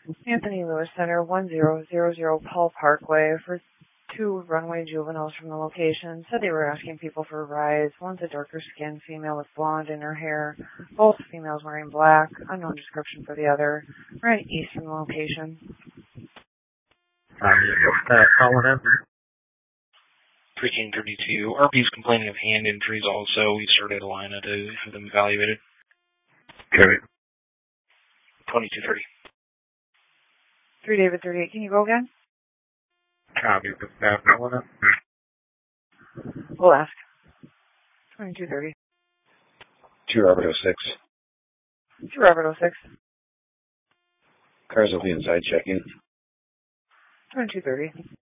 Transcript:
Anthony Lewis Center, 1000 Paul Parkway, for 2 runaway juveniles from the location. Said they were asking people for rides. One's a darker skinned female with blonde in her hair. Both females wearing black. Unknown description for the other. Right east from the location. Calling in. 1332. RP's complaining of hand injuries also. We started a line to have them evaluated. Carry. 2230. 3 David 38. Can you go again? Copy. The staff calling in. We'll ask. 2230. 2 Robert 06. 2 Robert 06. Cars will be inside check-in. 2230.